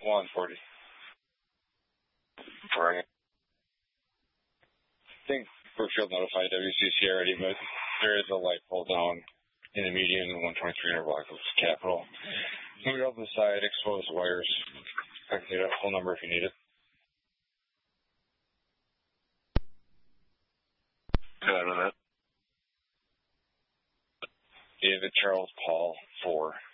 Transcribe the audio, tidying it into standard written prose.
140. Right. I think Brookfield notified WCC already, but there is a light pole down in the median in 12300 block of Capitol. Move it up the side, expose the wires. I can get a whole number if you need it. Got that. David Charles Paul 4.